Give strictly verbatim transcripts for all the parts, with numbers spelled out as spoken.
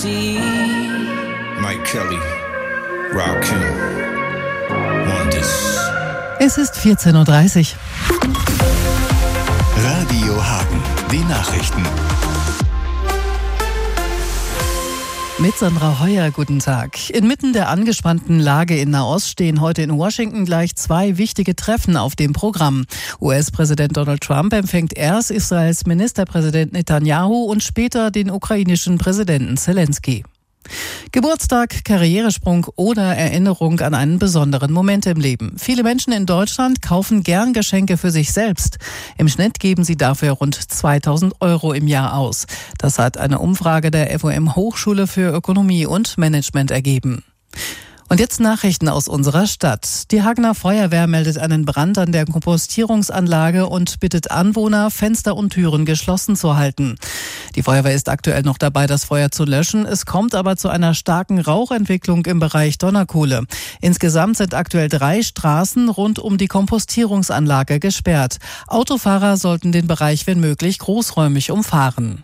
Mike Kelly, Rakim, Wonders. Es ist vierzehn Uhr dreißig. Radio Hagen, die Nachrichten. Mit Sandra Heuer, guten Tag. Inmitten der angespannten Lage in Nahost stehen heute in Washington gleich zwei wichtige Treffen auf dem Programm. U S-Präsident Donald Trump empfängt erst Israels Ministerpräsident Netanyahu und später den ukrainischen Präsidenten Zelensky. Geburtstag, Karrieresprung oder Erinnerung an einen besonderen Moment im Leben. Viele Menschen in Deutschland kaufen gern Geschenke für sich selbst. Im Schnitt geben sie dafür rund zweitausend Euro im Jahr aus. Das hat eine Umfrage der F O M Hochschule für Ökonomie und Management ergeben. Und jetzt Nachrichten aus unserer Stadt. Die Hagener Feuerwehr meldet einen Brand an der Kompostierungsanlage und bittet Anwohner, Fenster und Türen geschlossen zu halten. Die Feuerwehr ist aktuell noch dabei, das Feuer zu löschen. Es kommt aber zu einer starken Rauchentwicklung im Bereich Donnerkohle. Insgesamt sind aktuell drei Straßen rund um die Kompostierungsanlage gesperrt. Autofahrer sollten den Bereich, wenn möglich, großräumig umfahren.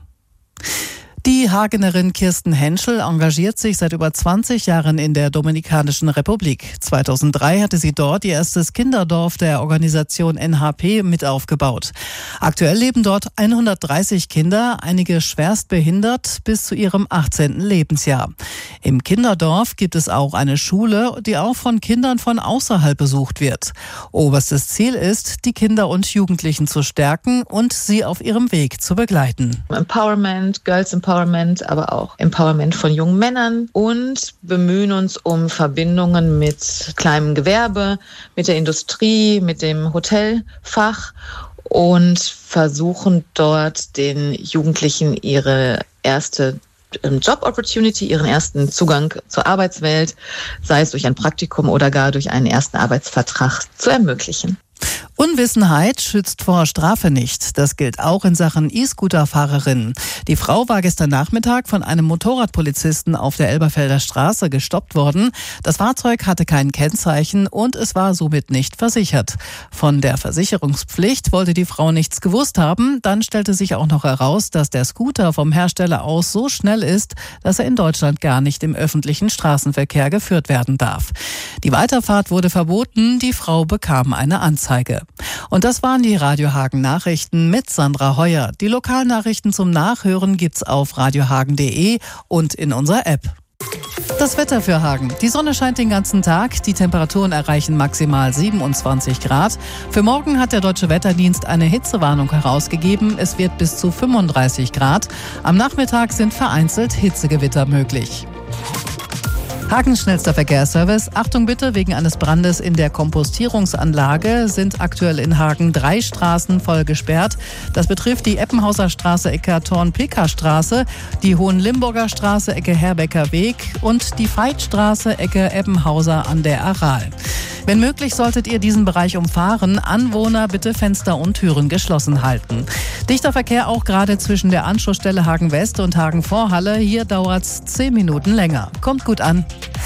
Die Hagenerin Kirsten Henschel engagiert sich seit über zwanzig Jahren in der Dominikanischen Republik. zweitausenddrei hatte sie dort ihr erstes Kinderdorf der Organisation N H P mit aufgebaut. Aktuell leben dort hundertdreißig Kinder, einige schwerst behindert, bis zu ihrem achtzehnten Lebensjahr. Im Kinderdorf gibt es auch eine Schule, die auch von Kindern von außerhalb besucht wird. Oberstes Ziel ist, die Kinder und Jugendlichen zu stärken und sie auf ihrem Weg zu begleiten. Empowerment, Girls Empowerment. Aber auch Empowerment von jungen Männern und bemühen uns um Verbindungen mit kleinem Gewerbe, mit der Industrie, mit dem Hotelfach und versuchen dort den Jugendlichen ihre erste Job-Opportunity, ihren ersten Zugang zur Arbeitswelt, sei es durch ein Praktikum oder gar durch einen ersten Arbeitsvertrag, zu ermöglichen. Unwissenheit schützt vor Strafe nicht. Das gilt auch in Sachen E-Scooter-Fahrerinnen. Die Frau war gestern Nachmittag von einem Motorradpolizisten auf der Elberfelder Straße gestoppt worden. Das Fahrzeug hatte kein Kennzeichen und es war somit nicht versichert. Von der Versicherungspflicht wollte die Frau nichts gewusst haben. Dann stellte sich auch noch heraus, dass der Scooter vom Hersteller aus so schnell ist, dass er in Deutschland gar nicht im öffentlichen Straßenverkehr geführt werden darf. Die Weiterfahrt wurde verboten. Die Frau bekam eine Anzeige. Und das waren die Radio Hagen Nachrichten mit Sandra Heuer. Die Lokalnachrichten zum Nachhören gibt's auf radiohagen punkt de und in unserer App. Das Wetter für Hagen. Die Sonne scheint den ganzen Tag. Die Temperaturen erreichen maximal siebenundzwanzig Grad. Für morgen hat der Deutsche Wetterdienst eine Hitzewarnung herausgegeben. Es wird bis zu fünfunddreißig Grad. Am Nachmittag sind vereinzelt Hitzegewitter möglich. Hagens schnellster Verkehrsservice. Achtung bitte, wegen eines Brandes in der Kompostierungsanlage sind aktuell in Hagen drei Straßen voll gesperrt. Das betrifft die Eppenhauser Straße, Ecke Thorn-Pika-Straße, die Hohenlimburger Straße, Ecke Herbecker Weg und die Veitstraße, Ecke Eppenhauser an der Aral. Wenn möglich, solltet ihr diesen Bereich umfahren. Anwohner bitte Fenster und Türen geschlossen halten. Dichter Verkehr auch gerade zwischen der Anschlussstelle Hagen West und Hagen Vorhalle. Hier dauert's zehn Minuten länger. Kommt gut an.